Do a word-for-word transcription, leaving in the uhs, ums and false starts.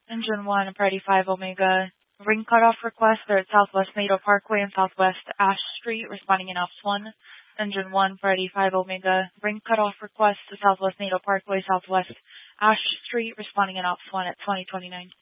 Engine one, Priority five Omega. Ring cutoff request at Southwest NATO Parkway and Southwest Ash Street, responding in Ops one. Engine one, Priority five Omega. Ring cutoff request to Southwest NATO Parkway, Southwest Ash Street, responding in Ops one at twenty twenty-nine.